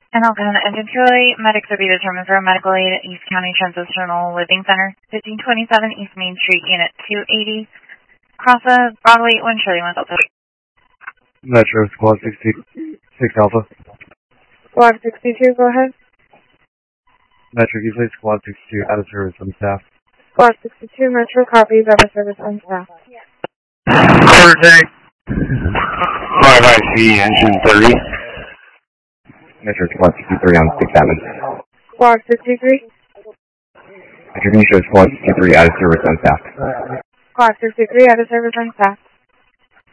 And Alcona Engine Troy, medics will be determined for a medical aid at East County Transitional Living Center, 1527 East Main Street, Unit 280, Crossa, Broadway, 1 Shirley, 1 Delta. Metro, Squad 66 Alpha. Squad 62, go ahead. Metro, usually Squad 62 out of service on staff. Squad 62, Metro, copies, out of service on staff. Quarter tank. 5IC, engine 30. Metro, Squad 63 on 6-7. Squad 53. Metro, can you show Squad 63 out of service on staff? Squad 53, out of service on staff.